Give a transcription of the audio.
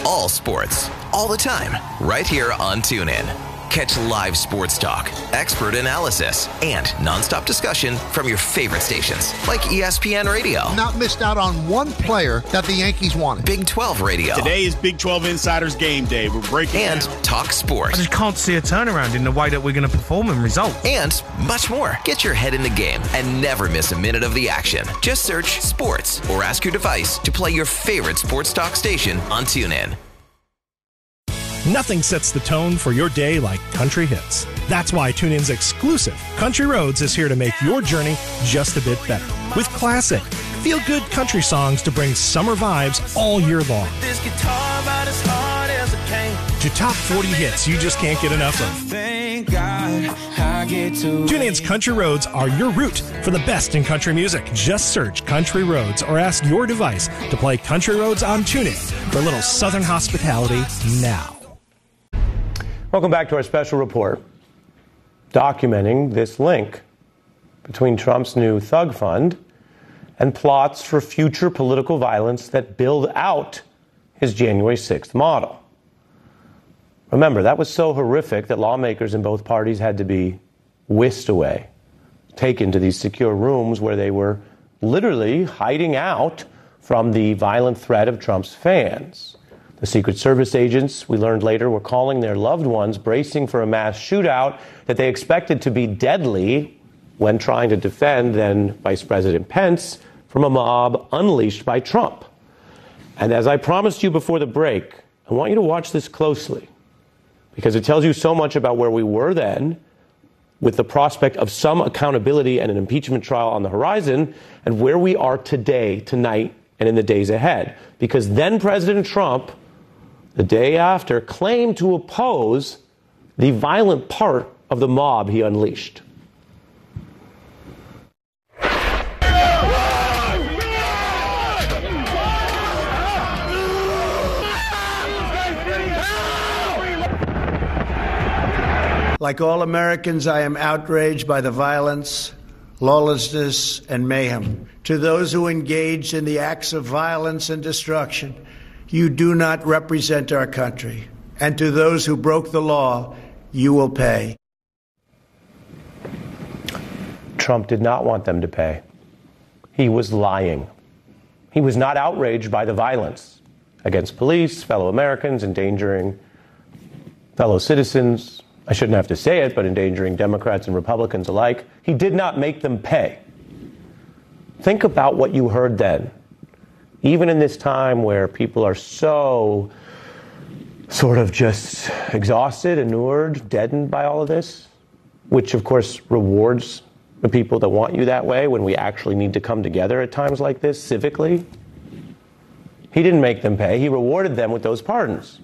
all sports, all the time, right here on TuneIn. Catch live sports talk, expert analysis, and nonstop discussion from your favorite stations like ESPN Radio. Not missed out on one player that the Yankees wanted. Big 12 Radio. Today is Big 12 Insiders Game Day. We're breaking and down. Talk sports. I just can't see a turnaround in the way that we're going to perform and result. And much more. Get your head in the game and never miss a minute of the action. Just search sports or ask your device to play your favorite sports talk station on TuneIn. Nothing sets the tone for your day like country hits. That's why TuneIn's exclusive Country Roads is here to make your journey just a bit better. With classic, feel-good country songs to bring summer vibes all year long. To top 40 hits you just can't get enough of. TuneIn's Country Roads are your route for the best in country music. Just search Country Roads or ask your device to play Country Roads on TuneIn for a little Southern hospitality now. Welcome back to our special report documenting this link between Trump's new thug fund and plots for future political violence that build out his January 6th model. Remember, that was so horrific that lawmakers in both parties had to be whisked away, taken to these secure rooms where they were literally hiding out from the violent threat of Trump's fans. The Secret Service agents, we learned later, were calling their loved ones, bracing for a mass shootout that they expected to be deadly when trying to defend then Vice President Pence from a mob unleashed by Trump. And as I promised you before the break, I want you to watch this closely because it tells you so much about where we were then with the prospect of some accountability and an impeachment trial on the horizon and where we are today, tonight, and in the days ahead. Because then President Trump, the day after, claimed to oppose the violent part of the mob he unleashed. Like all Americans, I am outraged by the violence, lawlessness, and mayhem. To those who engaged in the acts of violence and destruction, you do not represent our country. And to those who broke the law, you will pay. Trump did not want them to pay. He was lying. He was not outraged by the violence against police, fellow Americans, endangering fellow citizens. I shouldn't have to say it, but endangering Democrats and Republicans alike. He did not make them pay. Think about what you heard then. Even in this time where people are so sort of just exhausted, inured, deadened by all of this, which of course rewards the people that want you that way when we actually need to come together at times like this civically. He didn't make them pay. He rewarded them with those pardons.